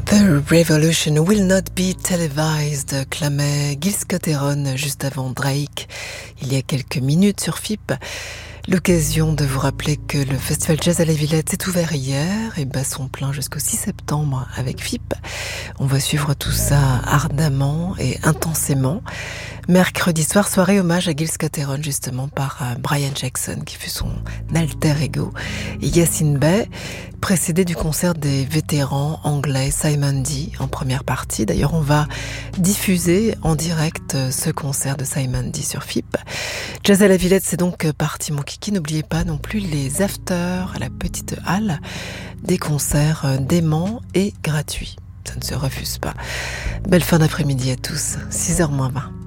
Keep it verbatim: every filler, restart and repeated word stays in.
The revolution will not be televised, clamait Gil Scott-Heron juste avant Drake, il y a quelques minutes sur F I P. L'occasion de vous rappeler que le Festival Jazz à la Villette s'est ouvert hier et bat son plein jusqu'au six septembre avec F I P. On va suivre tout ça ardemment et intensément. Mercredi soir, soirée hommage à Gil Scott-Heron justement par Brian Jackson qui fut son alter ego et Yassine Bey, précédé du concert des vétérans anglais Simon D en première partie. D'ailleurs, on va diffuser en direct ce concert de Simon D sur F I P. Jazz à la Villette, c'est donc parti mon kiki. N'oubliez pas non plus les afters à la petite halle, des concerts déments et gratuits. Ça ne se refuse pas. Belle fin d'après-midi à tous, six heures moins vingt.